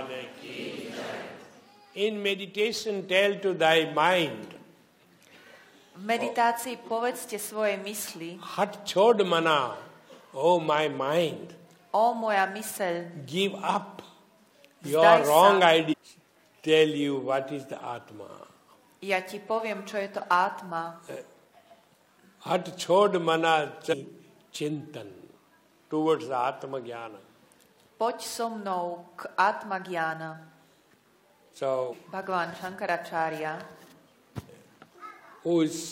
ki jai. In meditation tell to thy mind. V meditácii povedzte svojej mysli. Hat chod mana, oh my mind. O moja myseľ. Give up your wrong idea. Tell you what is the Atma. Ja ti poviem, čo je to Atma. Hat chod mana chintan towards the Atma Jnana. Poď so mnou k Atma Jnana. So, Bhagavan Shankaracharya, who is